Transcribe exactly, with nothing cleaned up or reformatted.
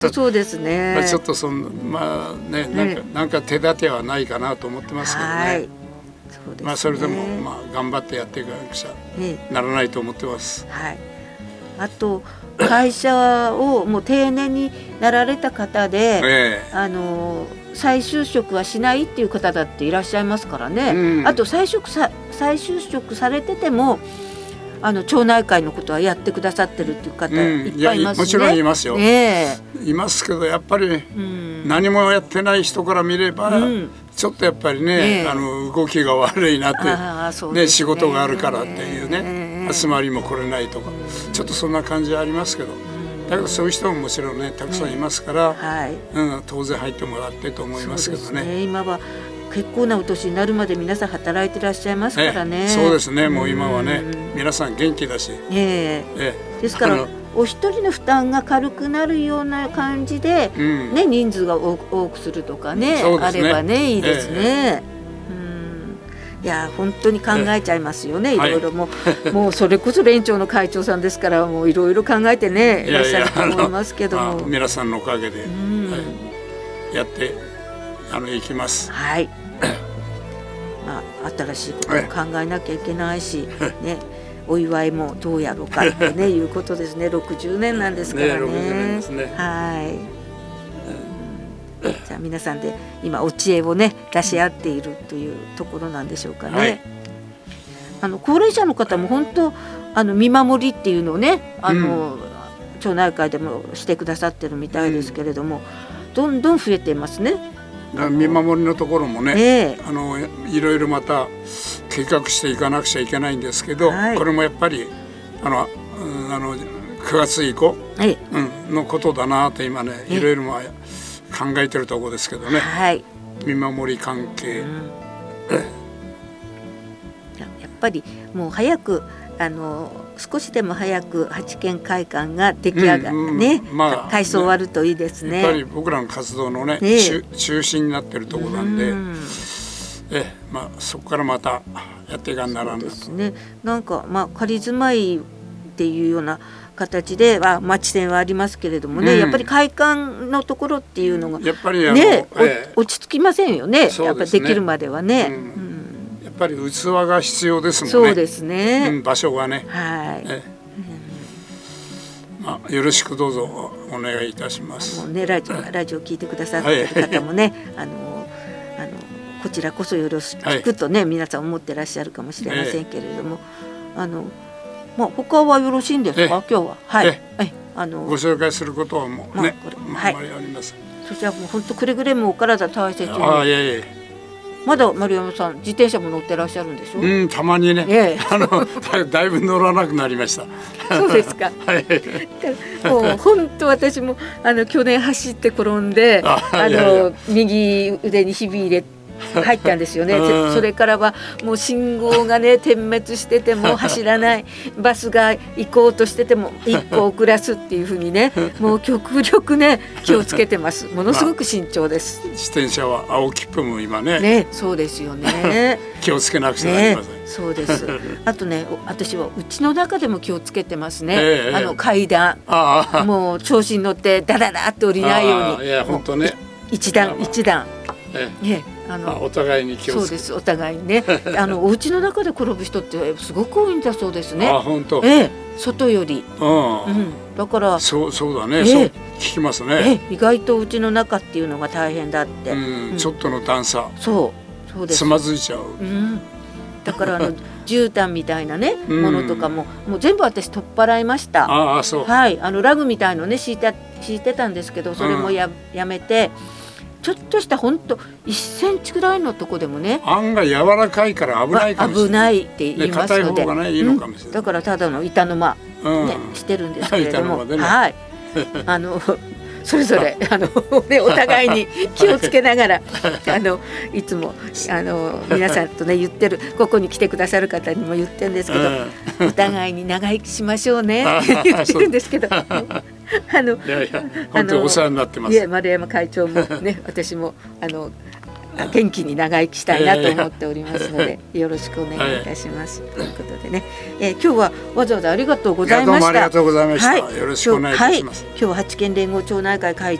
そうですね。 まあちょっとそのまあね、なんか、うん、なんか手立てはないかなと思ってますけどね。はい、そうですね。まあそれでもまあ頑張ってやっていかなくちゃならないと思ってます。 はい。あと会社をもう定年になられた方で、えー、あの再就職はしないっていう方だっていらっしゃいますからね。うん、あと再就さ再就職されてても。あの町内会のことはやってくださってるっていう方いっぱいいますね。 もちろんいますよ、 えー、いますけどやっぱり、うん、何もやってない人から見れば、うん、ちょっとやっぱりね、えー、あの動きが悪いなって、ねね、仕事があるからっていうね、えー、集まりも来れないとか、うん、ちょっとそんな感じはありますけど、うん、だけどそういう人ももちろんねたくさんいますから、うんはいうん、当然入ってもらってと思いますけど ね, ね今は結構なお年になるまで皆さん働いてらっしゃいますからね。 そうですね。もう今はね、皆さん元気だし、 えーえー、ですからお一人の負担が軽くなるような感じで、うんね、人数が多くするとか ね, ねあればねいいですね。えー、うんいや本当に考えちゃいますよね、えー、いろいろもう、はい、もうそれこそ連長の会長さんですからもういろいろ考えてねいらっしゃると思いますけども、 いやいや皆さんのおかげで、うんはい、やってあの行きます。 はいまあ、新しいことを考えなきゃいけないし、ね、お祝いもどうやろうかって、ね、いうことですね。ろくじゅうねんなんですからね。ねろくじゅうねんですね。はい、うん、じゃあ皆さんで今お知恵をね出し合っているというところなんでしょうかね。はい、あの高齢者の方も本当あの見守りっていうのをねあの、うん、町内会でもしてくださってるみたいですけれども、うん、どんどん増えていますね。 見守りのところもね、えー、あのいろいろまた計画していかなくちゃいけないんですけど、はい、これもやっぱりあの、うん、あのくがつ以降、はいうん、のことだなと今ねいろいろ考えてるところですけどね、はい、見守り関係、うん、 やっぱりもう早くあの少しでも早く八軒会館が出来上がって、うんうんねまあ、改装終わるといいですね。 やっぱり僕らの活動のね、ね中心になってるところなんで、うんえまあ、そこからまたやっていかんならんなと。そうですね。なんか、まあ、仮住まいっていうような形では町線はありますけれどもね、うん、やっぱり会館のところっていうのがやっぱりあの、ねえ落ち着きませんよ ね, ねやっぱりできるまではね。うんうんやっぱり器が必要ですもんね。 そうですね、 うん、場所がね、 はいえうんまあ、よろしくどうぞお願いいたします。 もう、ね、ラジオ、ラジオ聞いてくださっている方もね、はい、あのあのこちらこそよろしくとね、はい、皆さん思ってらっしゃるかもしれませんけれども、えー、あのまあ、他はよろしいんですか今日は。はい、 えあのご紹介することはもうね、まあ、あまりありません。 そちらもう本当くれぐれもお体大切に。 あいやいやまだ丸山さん自転車も乗ってらっしゃるんでしょ。 うんたまにね、ええ、あのだ, だいぶ乗らなくなりました。 そうですか。はい。もう本当私もあの去年走って転んであのいやいや右腕にひび入れ入ったんですよね。それからはもう信号がね点滅してても走らないバスが行こうとしてても一歩遅らすっていう風にねもう極力ね気をつけてます。ものすごく慎重です、まあ、 自転車は青切符も今ねねそうですよね気をつけなくちゃなりません、ね、 そうですあとね私はうちの中でも気をつけてますね、えー、あの階段あもう調子に乗ってダダダって降りないようにいや本当ね一段一段ええねあのお互いに気をつけて。 そうですお互いにねあのお家の中で転ぶ人ってすごく多いんだそうですね。 あ本当。 ええ外より、うんうん、だからそうそうだね、ええ、そう聞きますね、 ええ、意外とうちの中っていうのが大変だって、 うんうん、ちょっとの段差そうそうですつまずいちゃう、うん、 だからあの絨毯みたいなねものとかも、もう全部私取っ払いました。 ああそうはいあのラグみたいのね敷いて敷いてたんですけどそれも や,、うん、やめてちょっとしたほんといっセンチくらいのとこでもね案外柔らかいから危ないかもしれない、 危ないって言いますので、 硬い方がねいいのかもしれない、 うん、だからただの板の間、ねうん、してるんですけれども、ね、はいあのそれぞれあの、ね、お互いに気をつけながらあのいつもあの皆さんとね言ってるここに来てくださる方にも言ってるんですけど、うん、お互いに長生きしましょうね言ってるんですけどあのいやいや本当にお世話になってます。 いや丸山会長もね私もあの元気に長生きしたいなと思っておりますので、よろしくお願いいたします。ということでね、えー、今日はわざわざありがとうございました。 どうもありがとうございました。はい、よろしくお願いいたします。 はい、今日は八軒連合町内会会